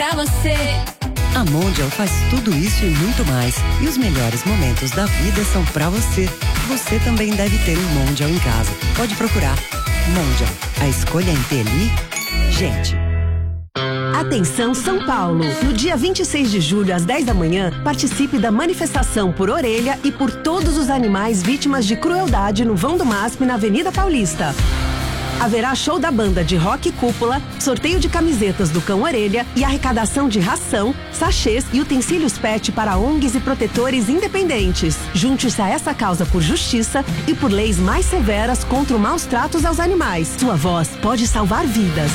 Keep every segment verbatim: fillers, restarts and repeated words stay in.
pra você. A Mondial faz tudo isso e muito mais. E os melhores momentos da vida são pra você. Você também deve ter um Mondial em casa. Pode procurar. Mondial, a escolha inteligente. Atenção São Paulo! No dia vinte e seis de julho, às dez da manhã, participe da manifestação por orelha e por todos os animais vítimas de crueldade no vão do M A S P na Avenida Paulista. Haverá show da banda de rock Cúpula, sorteio de camisetas do Cão Orelha e arrecadação de ração, sachês e utensílios pet para O N Gs e protetores independentes. Junte-se a essa causa por justiça e por leis mais severas contra os maus tratos aos animais. Sua voz pode salvar vidas.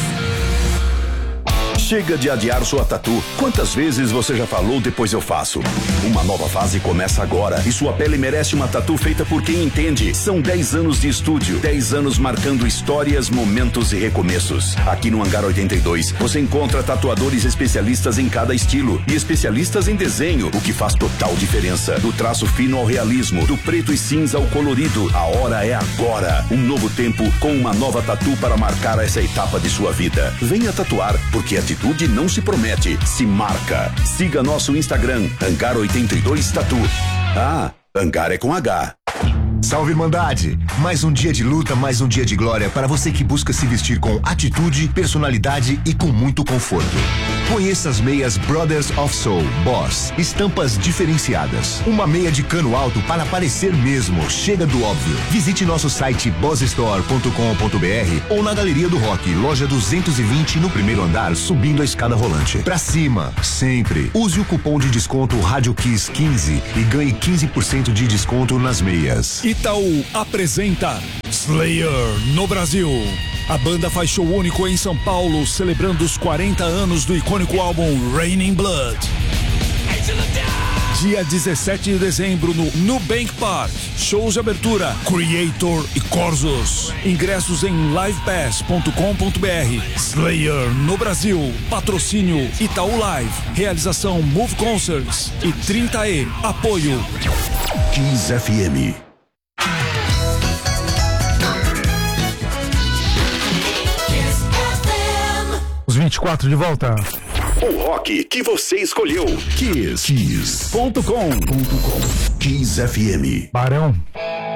Chega de adiar sua tatu. Quantas vezes você já falou depois eu faço? Uma nova fase começa agora e sua pele merece uma tatu feita por quem entende. São dez anos de estúdio, dez anos marcando histórias, momentos e recomeços. Aqui no Hangar oitenta e dois, você encontra tatuadores especialistas em cada estilo e especialistas em desenho, o que faz total diferença. Do traço fino ao realismo, do preto e cinza ao colorido, a hora é agora. Um novo tempo com uma nova tatu para marcar essa etapa de sua vida. Venha tatuar, porque atitude não se promete, se marca. Siga nosso Instagram, Hangar oitenta e dois Tatu. Ah, Hangar é com H. Salve, Irmandade! Mais um dia de luta, mais um dia de glória para você que busca se vestir com atitude, personalidade e com muito conforto. Conheça as meias Brothers of Soul Boss, estampas diferenciadas. Uma meia de cano alto para parecer mesmo, chega do óbvio. Visite nosso site boss store ponto com ponto b r ou na Galeria do Rock, loja duzentos e vinte, no primeiro andar, subindo a escada rolante. Pra cima, sempre. Use o cupom de desconto Rádio Kiss quinze e ganhe quinze por cento de desconto nas meias. Itaú apresenta Slayer no Brasil. A banda faz show único em São Paulo, celebrando os quarenta anos do icônico álbum Raining Blood. Dia dezessete de dezembro no Nubank Park. Shows de abertura Creator e Corsos. Ingressos em livepass ponto com ponto b r. Slayer no Brasil. Patrocínio Itaú Live. Realização Move Concerts e trinta E. Apoio Kiss F M. Os vinte e quatro de volta. O rock que você escolheu. Kiss. Kiss. Ponto com. Ponto com. Kiss F M. Barão.